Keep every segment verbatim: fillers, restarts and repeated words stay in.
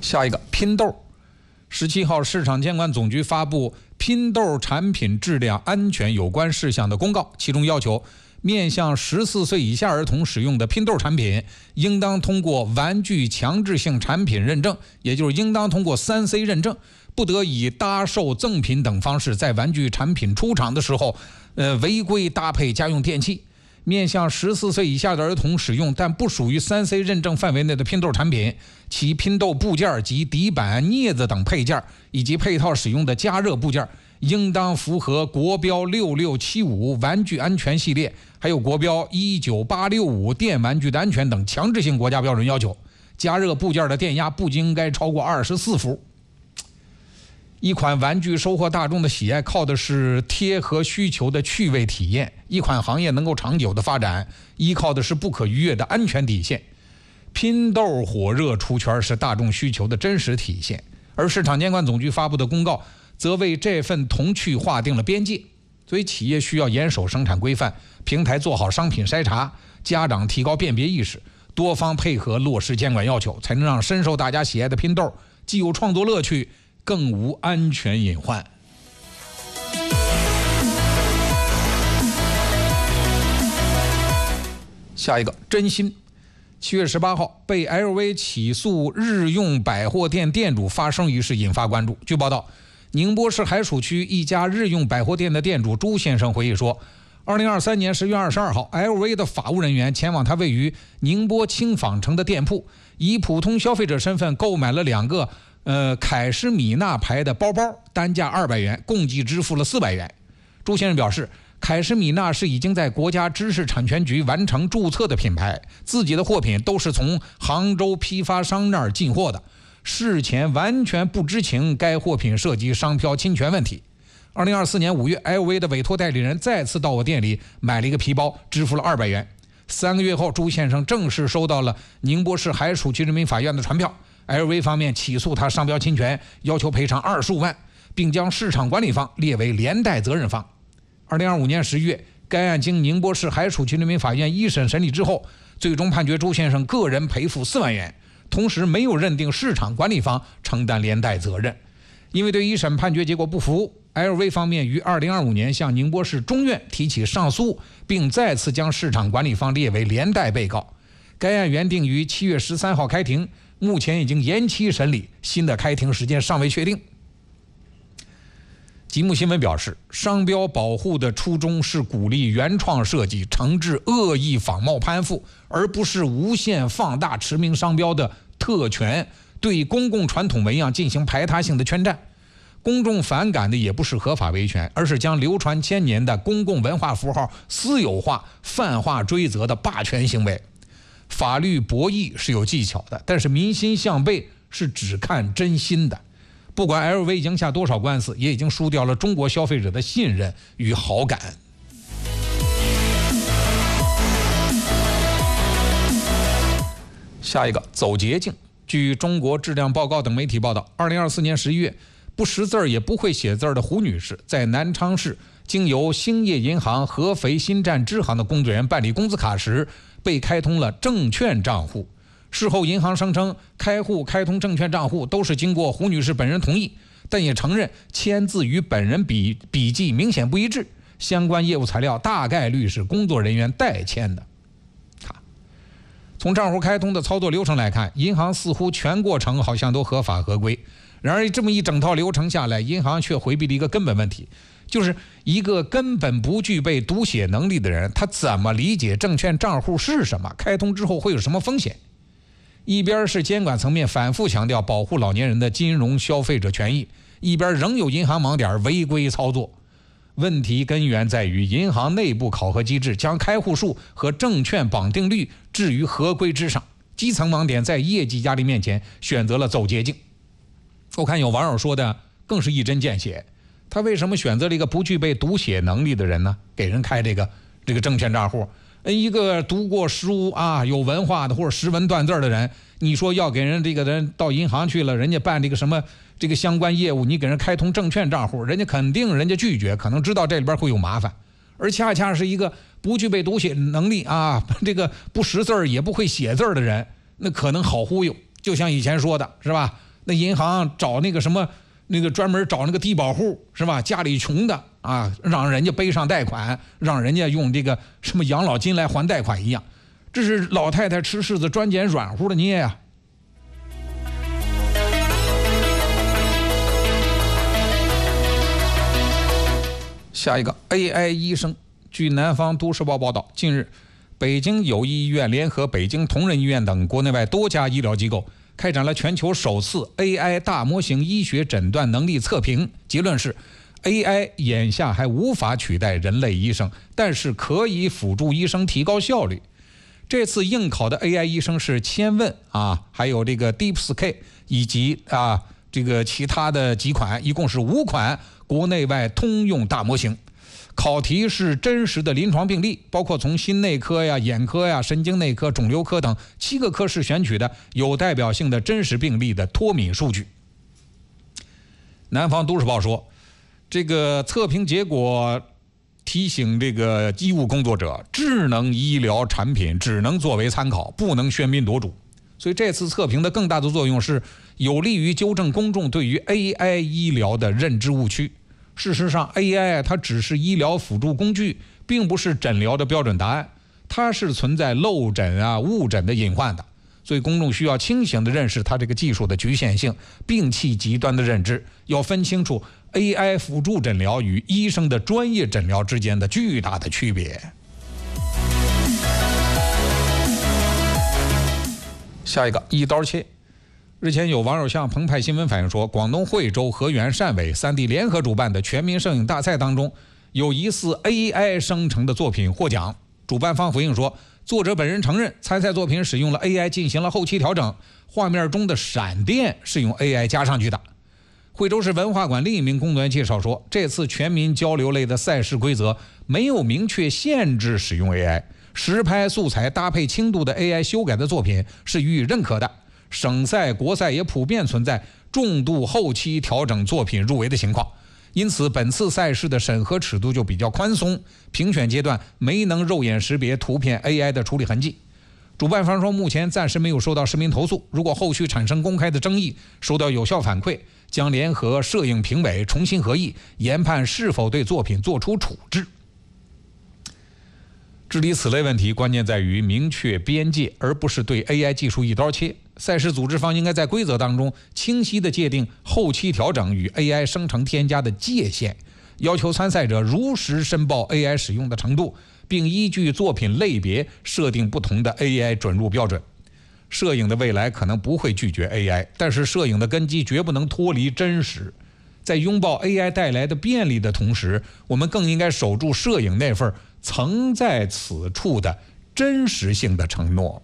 下一个拼豆，十七号，市场监管总局发布拼豆产品质量安全有关事项的公告，其中要求面向十四岁以下儿童使用的拼豆产品，应当通过玩具强制性产品认证，也就是应当通过 三 C 认证，不得以搭售、赠品等方式在玩具产品出厂的时候，呃，违规搭配家用电器。面向十四岁以下的儿童使用但不属于 三 C 认证范围内的拼豆产品，其拼豆部件及底板、镊子等配件以及配套使用的加热部件，应当符合国标六六七五玩具安全系列，还有国标一九八六五电玩具的安全等强制性国家标准要求。加热部件的电压不应该超过二十四伏。一款玩具收获大众的喜爱，靠的是贴合需求的趣味体验；一款行业能够长久的发展，依靠的是不可逾越的安全底线。拼豆火热出圈是大众需求的真实体现，而市场监管总局发布的公告则为这份童趣划定了边界。所以企业需要严守生产规范，平台做好商品筛查，家长提高辨别意识，多方配合落实监管要求，才能让深受大家喜爱的拼豆既有创作乐趣，更无安全隐患。下一个，真心。七月十八号，被 L V 起诉日用百货店店主发生一事引发关注。据报道，宁波市海曙区一家日用百货店的店主朱先生回忆说，二零二三年十月二十二号 ，L V 的法务人员前往他位于宁波青纺城的店铺，以普通消费者身份购买了两个呃凯诗米娜牌的包包，单价二百元，共计支付了四百元。朱先生表示，凯诗米娜是已经在国家知识产权局完成注册的品牌，自己的货品都是从杭州批发商那儿进货的，事前完全不知情该货品涉及商标侵权问题。二零二四年五月 ，L V 的委托代理人再次到我店里买了一个皮包，支付了二百元。三个月后，朱先生正式收到了宁波市海曙区人民法院的传票。L V 方面起诉他商标侵权，要求赔偿二十五万，并将市场管理方列为连带责任方。二零二五年十月，该案经宁波市海曙区人民法院一审审理之后，最终判决朱先生个人赔付四万元，同时没有认定市场管理方承担连带责任。因为对一审判决结果不服， L V 方面于二零二五年向宁波市中院提起上诉，并再次将市场管理方列为连带被告。该案原定于七月十三号开庭，目前已经延期审理，新的开庭时间尚未确定。吉木新闻表示，商标保护的初衷是鼓励原创设计，惩治恶意仿冒攀附，而不是无限放大驰名商标的特权，对公共传统纹样进行排他性的圈占。公众反感的也不是合法维权，而是将流传千年的公共文化符号私有化、泛化追责的霸权行为。法律博弈是有技巧的，但是民心向背是只看真心的。不管 L V 赢下多少官司，也已经输掉了中国消费者的信任与好感。下一个，走捷径。据中国质量报告等媒体报道，二零二四年十一月，不识字也不会写字的胡女士在南昌市经由兴业银行合肥新站支行的工作人员办理工资卡时，被开通了证券账户。事后银行声称开户开通证券账户都是经过胡女士本人同意，但也承认签字与本人笔笔迹明显不一致，相关业务材料大概率是工作人员代签的。从账户开通的操作流程来看，银行似乎全过程好像都合法合规，然而这么一整套流程下来，银行却回避了一个根本问题，就是一个根本不具备读写能力的人，他怎么理解证券账户是什么，开通之后会有什么风险。一边是监管层面反复强调保护老年人的金融消费者权益，一边仍有银行盲点违规操作。问题根源在于银行内部考核机制将开户数和证券绑定率置于合规之上，基层盲点在业绩压力面前选择了走捷径。我看有网友说的更是一针见血，他为什么选择了一个不具备读写能力的人呢？给人开这个这个证券账户，一个读过书啊有文化的或者识文断字的人，你说要给人这个人到银行去了，人家办这个什么这个相关业务，你给人开通证券账户，人家肯定人家拒绝，可能知道这里边会有麻烦。而恰恰是一个不具备读写能力啊，这个不识字也不会写字的人，那可能好忽悠。就像以前说的是吧， 那银行找那个什么那个专门找那个低保户是吧？家里穷的啊，让人家背上贷款，让人家用这个什么养老金来还贷款一样。这是老太太吃柿子专捡软乎的捏呀、啊。下一个 A I 医生，据南方都市报报道，近日，北京友谊医院联合北京同仁医院等国内外多家医疗机构开展了全球首次 A I 大模型医学诊断能力测评，结论是 A I 眼下还无法取代人类医生，但是可以辅助医生提高效率。这次应考的 A I 医生是千问啊，还有这个 DeepSky 以及啊这个其他的几款，一共是五款国内外通用大模型。考题是真实的临床病例，包括从心内科呀、眼科呀、神经内科、肿瘤科等七个科室选取的有代表性的真实病例的脱敏数据。南方都市报说，这个测评结果提醒这个医务工作者，智能医疗产品只能作为参考，不能喧宾夺主。所以这次测评的更大的作用是有利于纠正公众对于 A I 医疗的认知误区。事实上 A I 它只是医疗辅助工具，并不是诊疗的标准答案，它是存在漏诊啊、误诊的隐患的。所以公众需要清醒地认识它这个技术的局限性，摒弃极端的认知，要分清楚 A I 辅助诊疗与医生的专业诊疗之间的巨大的区别。下一个一刀切。日前有网友向澎湃新闻反映说，广东惠州、河源、汕尾三地联合主办的全民摄影大赛当中，有疑似 A I 生成的作品获奖。主办方回应说，作者本人承认参赛作品使用了 A I 进行了后期调整，画面中的闪电是用 A I 加上去的。惠州市文化馆另一名工作人员介绍说，这次全民交流类的赛事规则没有明确限制使用 A I， 实拍素材搭配轻度的 A I 修改的作品是予以认可的。省赛、国赛也普遍存在重度后期调整作品入围的情况，因此本次赛事的审核尺度就比较宽松，评选阶段没能肉眼识别图片 A I 的处理痕迹。主办方说，目前暂时没有收到市民投诉，如果后续产生公开的争议，收到有效反馈，将联合摄影评委重新合议，研判是否对作品作出处置。治理此类问题，关键在于明确边界，而不是对 A I 技术一刀切。赛事组织方应该在规则当中清晰地界定后期调整与 A I 生成添加的界限，要求参赛者如实申报 A I 使用的程度，并依据作品类别设定不同的 A I 准入标准。摄影的未来可能不会拒绝 A I， 但是摄影的根基绝不能脱离真实。在拥抱 A I 带来的便利的同时，我们更应该守住摄影那份曾在此处的真实性的承诺。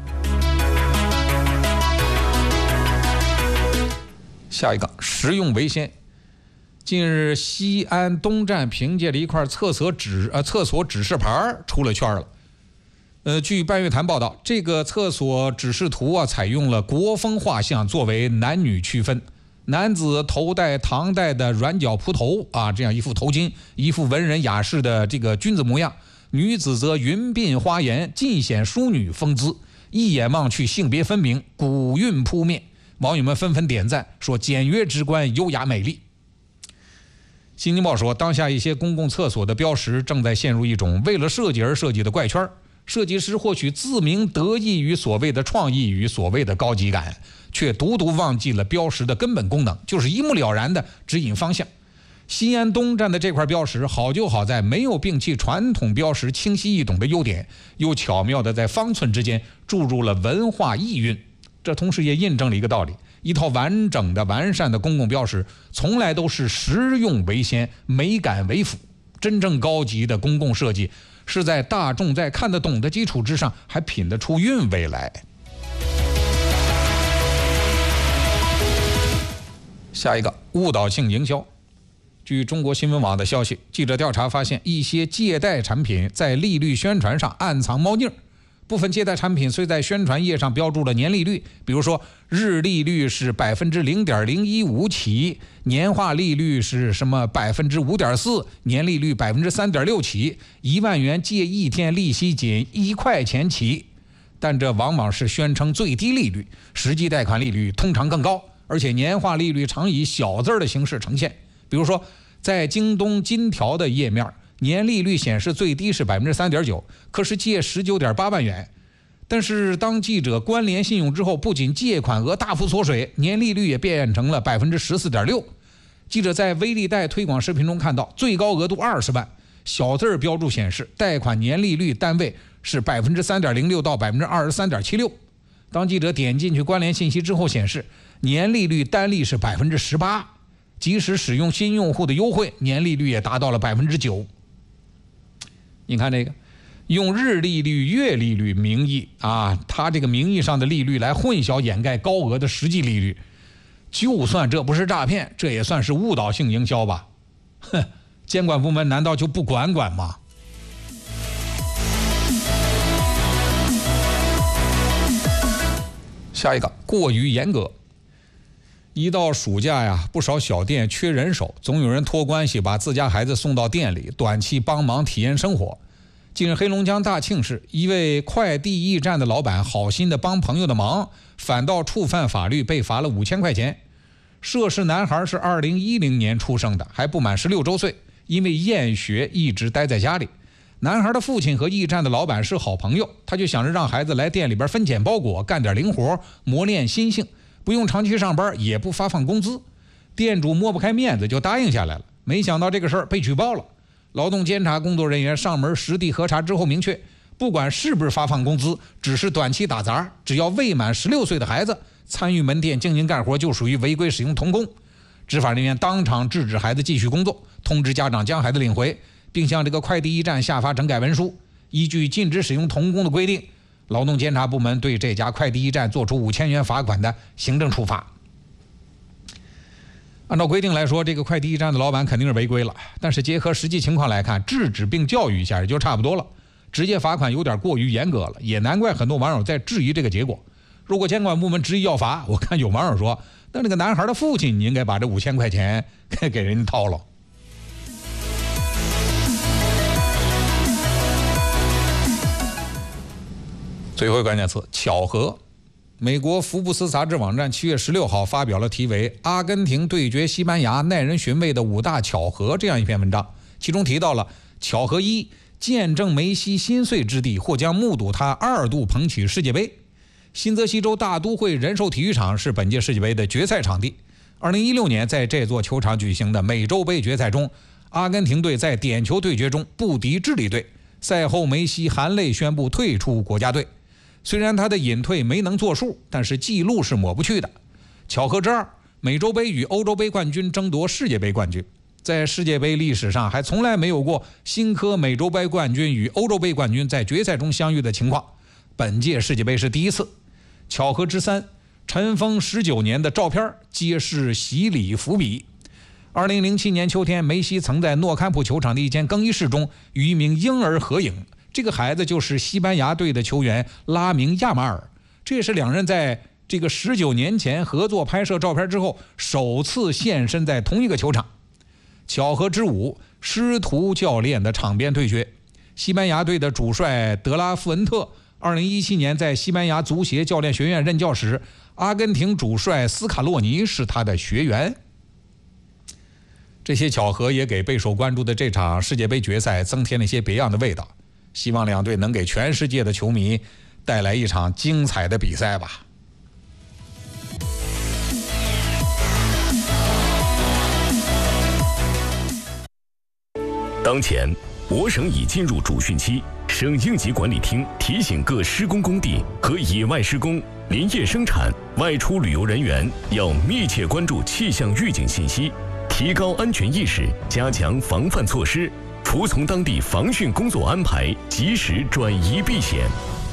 下一个实用为先。近日，西安东站凭借着一块厕所指呃厕所指示牌出了圈了。呃，据半月谈报道，这个厕所指示图啊，采用了国风画像作为男女区分。男子头戴唐代的软角蒲头啊，这样一副头巾，一副文人雅士的这个君子模样；女子则云鬓花颜，尽显淑女风姿，一眼望去性别分明，古韵扑面。网友们纷纷点赞，说简约直观，优雅美丽。新京报说，当下一些公共厕所的标识正在陷入一种为了设计而设计的怪圈，设计师或许自鸣得意于所谓的创意与所谓的高级感，却独独忘记了标识的根本功能，就是一目了然的指引方向。西安东站的这块标识好就好在没有摒弃传统标识清晰易懂的优点，又巧妙的在方寸之间注入了文化意蕴。这同时也印证了一个道理，一套完整的完善的公共标识从来都是实用为先，美感为辅。真正高级的公共设计是在大众在看得懂的基础之上还品得出韵味来。下一个误导性营销。据中国新闻网的消息，记者调查发现，一些借贷产品在利率宣传上暗藏猫腻。部分借贷产品虽在宣传页上标注了年利率，比如说日利率是百分之零点零一五起，年化利率是什么百分之五点四，年利率百分之三点六起，一万元借一天利息仅一块钱起，但这往往是宣称最低利率，实际贷款利率通常更高， 而且年化利率常以小字的形式呈现。比如说，在京东金条的页面，年利率显示最低是 百分之三点九， 可是借 十九点八万元。但是当记者关联信用之后，不仅借款额大幅缩水，年利率也变成了 百分之十四点六。 记者在微利贷推广视频中看到，最高额度二十万，小字标注显示贷款年利率单位是 百分之三点零六 到 百分之二十三点七六。 当记者点进去关联信息之后，显示年利率单利是 百分之十八， 即使使用新用户的优惠，年利率也达到了 百分之九。 你看这个用日利率、月利率名义啊，它这个名义上的利率来混淆掩盖高额的实际利率，就算这不是诈骗，这也算是误导性营销吧？哼，监管部门难道就不管管吗？下一个，过于严格。一到暑假呀，不少小店缺人手，总有人托关系把自家孩子送到店里，短期帮忙体验生活。近日，黑龙江大庆市一位快递驿站的老板好心的帮朋友的忙，反倒触犯法律，被罚了五千块钱。涉事男孩是二零一零年出生的，还不满十六周岁，因为厌学一直待在家里。男孩的父亲和驿站的老板是好朋友，他就想着让孩子来店里边分拣包裹，干点零活，磨练心性，不用长期上班，也不发放工资。店主抹不开面子，就答应下来了。没想到这个事儿被举报了。劳动监察工作人员上门实地核查之后明确，不管是不是发放工资，只是短期打杂，只要未满十六岁的孩子参与门店经营干活，就属于违规使用童工。执法人员当场制止孩子继续工作，通知家长将孩子领回，并向这个快递驿站下发整改文书。依据禁止使用童工的规定，劳动监察部门对这家快递驿站作出五千元罚款的行政处罚。按照规定来说，这个快递驿站的老板肯定是违规了，但是结合实际情况来看，制止并教育一下也就差不多了，直接罚款有点过于严格了，也难怪很多网友在质疑这个结果。如果监管部门执意要罚，我看有网友说，那这个男孩的父亲你应该把这五千块钱给给人家掏了。最后一个关键词，巧合。美国福布斯杂志网站七月十六号发表了题为《阿根廷对决西班牙耐人寻味的五大巧合》这样一篇文章，其中提到了巧合一，见证梅西心碎之地，或将目睹他二度捧起世界杯。新泽西州大都会人寿体育场是本届世界杯的决赛场地。二零一六年在这座球场举行的美洲杯决赛中，阿根廷队在点球对决中不敌智利队，赛后梅西含泪宣布退出国家队。虽然他的隐退没能作数，但是记录是抹不去的。巧合之二，美洲杯与欧洲杯冠军争夺世界杯冠军。在世界杯历史上还从来没有过新科美洲杯冠军与欧洲杯冠军在决赛中相遇的情况，本届世界杯是第一次。巧合之三，尘封十九年的照片揭示洗礼伏笔。二零零七年秋天，梅西曾在诺坎普球场的一间更衣室中与一名婴儿合影，这个孩子就是西班牙队的球员拉明亚马尔。这也是两人在这个十九年前合作拍摄照片之后首次现身在同一个球场。巧合之五，师徒教练的场边对决。西班牙队的主帅德拉富恩特二零一七年在西班牙足协教练学院任教时，阿根廷主帅斯卡洛尼是他的学员。这些巧合也给备受关注的这场世界杯决赛增添了一些别样的味道。希望两队能给全世界的球迷带来一场精彩的比赛吧。 当前，我省已进入主汛期，省应急管理厅提醒各施工工地和野外施工、林业生产、外出旅游人员要密切关注气象预警信息，提高安全意识，加强防范措施，服从当地防汛工作安排，及时转移避险。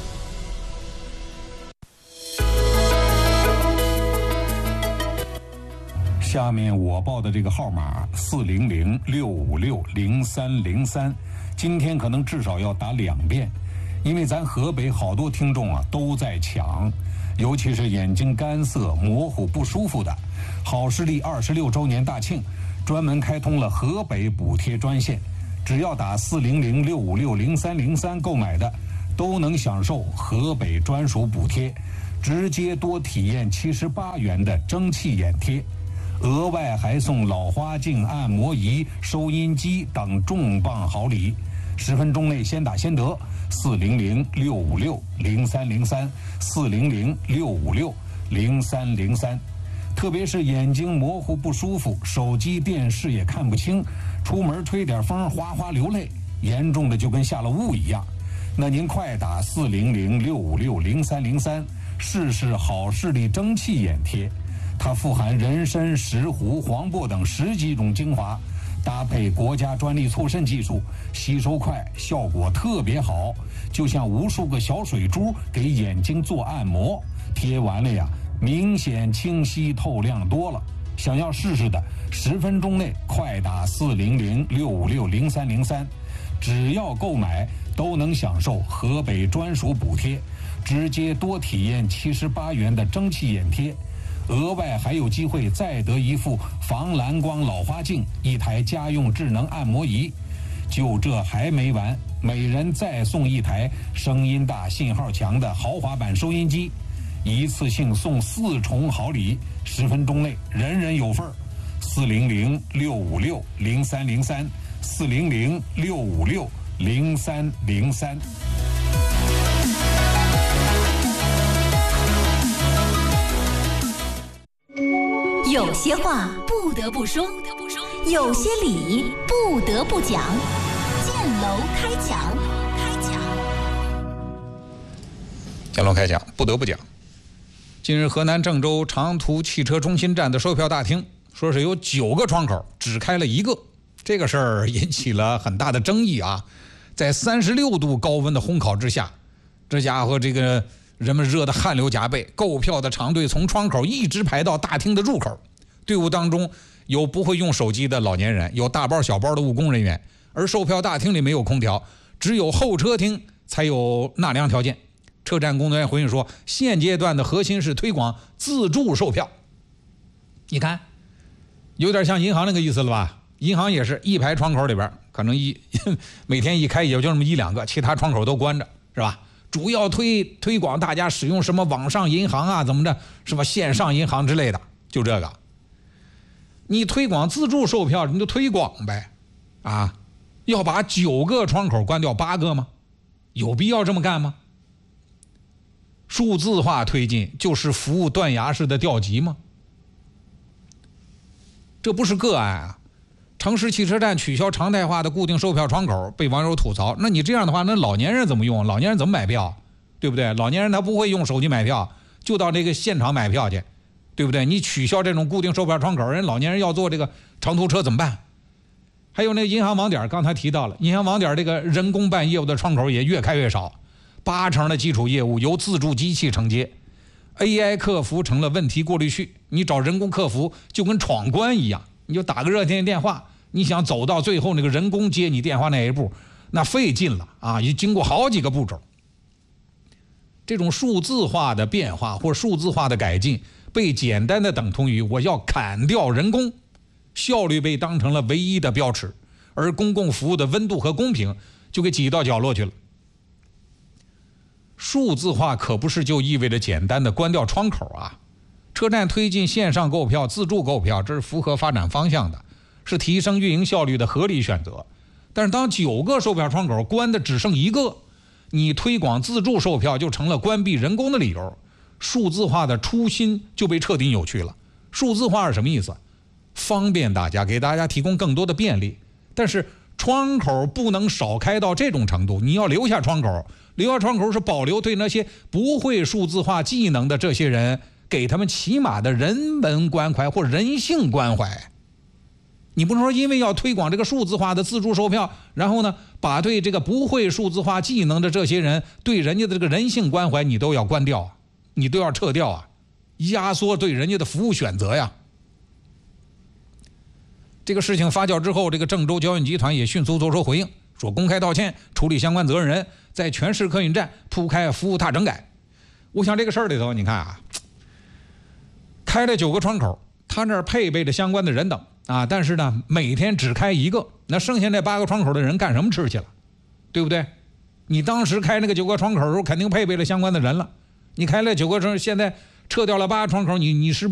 下面我报的这个号码四零零六五六零三零三，今天可能至少要打两遍，因为咱河北好多听众啊都在抢，尤其是眼睛干涩、模糊、不舒服的。好视力二十六周年大庆，专门开通了河北补贴专线，只要打四零零六五六零三零三购买的，都能享受河北专属补贴。 直接多体验七十八元的蒸汽眼贴，额外还送老花镜、按摩仪、收音机等重磅好礼。十分钟内先打先得，四零零六五六零三零三，四零零六五六零三零三。特别是眼睛模糊不舒服，手机电视也看不清，出门吹点风哗哗流泪，严重的就跟下了雾一样。那您快打四零零六五六零三零三，试试好视力蒸汽眼贴。它富含人参、石斛、黄柏等十几种精华，搭配国家专利促渗技术，吸收快，效果特别好，就像无数个小水珠给眼睛做按摩。贴完了呀，明显清晰透亮多了。想要试试的，十分钟内快打四零零六五六零三零三，只要购买都能享受河北专属补贴，直接多体验七十八元的蒸汽眼贴，额外还有机会再得一副防蓝光老花镜，一台家用智能按摩仪。就这还没完，每人再送一台声音大、信号强的豪华版收音机。一次性送四重好礼，十分钟内人人有份儿。四零零六五六零三零三，四零零六五六零三零三。 有些话不得不说，有些理不得不讲。建楼开讲，开讲。 建楼开讲，不得不讲。近日，河南郑州长途汽车中心站的售票大厅说是有九个窗口，只开了一个。这个事儿引起了很大的争议啊！在三十六度高温的烘烤之下，这家伙这个人们热得汗流浃背，购票的长队从窗口一直排到大厅的入口。队伍当中有不会用手机的老年人，有大包小包的务工人员，而售票大厅里没有空调，只有候车厅才有纳凉条件。车站工作人员回应说，现阶段的核心是推广自助售票。你看，有点像银行那个意思了吧？银行也是一排窗口里边，可能一每天一开也就那么一两个，其他窗口都关着，是吧？主要推推广大家使用什么网上银行啊，怎么着，什么线上银行之类的，就这个。你推广自助售票，你就推广呗，啊，要把九个窗口关掉八个吗？有必要这么干吗？数字化推进就是服务断崖式的调集吗？这不是个案啊！城市汽车站取消常态化的固定售票窗口，被网友吐槽。那你这样的话，那老年人怎么用？老年人怎么买票？对不对？老年人他不会用手机买票，就到这个现场买票去，对不对？你取消这种固定售票窗口，人老年人要坐这个长途车怎么办？还有那银行网点，刚才提到了，银行网点这个人工办业务的窗口也越开越少。八成的基础业务由自助机器承接 ，A I 客服成了问题过滤器。你找人工客服就跟闯关一样，你就打个热线电话，你想走到最后那个人工接你电话那一步，那费劲了啊！也经过好几个步骤。这种数字化的变化或数字化的改进，被简单的等同于我要砍掉人工，效率被当成了唯一的标尺，而公共服务的温度和公平就给挤到角落去了。数字化可不是就意味着简单的关掉窗口啊！车站推进线上购票、自助购票，这是符合发展方向的，是提升运营效率的合理选择。但是当九个售票窗口关的只剩一个，你推广自助售票就成了关闭人工的理由，数字化的初心就被彻底扭曲了。数字化是什么意思？方便大家，给大家提供更多的便利，但是窗口不能少开到这种程度，你要留下窗口。留下窗口是保留对那些不会数字化技能的这些人，给他们起码的人文关怀或人性关怀。你不能说因为要推广这个数字化的自助售票，然后呢，把对这个不会数字化技能的这些人对人家的这个人性关怀你都要关掉，你都要撤掉啊，压缩对人家的服务选择呀。这个事情发酵之后，这个郑州交运集团也迅速做出回应，说公开道歉，处理相关责任人，在全市客运站铺开服务大整改。我想这个事儿里头，你看啊，开了九个窗口，他那儿配备着相关的人等啊，但是呢，每天只开一个，那剩下那八个窗口的人干什么吃去了？对不对？你当时开那个九个窗口的时候，肯定配备了相关的人了， 你开了九个窗，现在撤掉了八个窗口，你你是